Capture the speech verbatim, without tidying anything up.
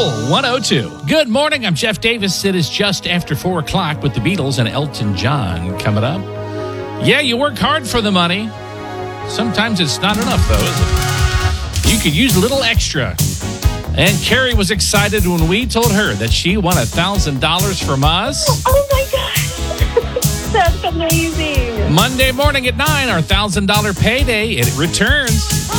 Cool one oh two. Good morning. I'm Jeff Davis. It is just after four o'clock with the Beatles and Elton John coming up. Yeah, you work hard for the money. Sometimes it's not enough, though, is it? You could use a little extra. And Carrie was excited when we told her that she won one thousand dollars from us. Oh, my God. That's amazing. Monday morning at nine, our one thousand dollars payday, it returns.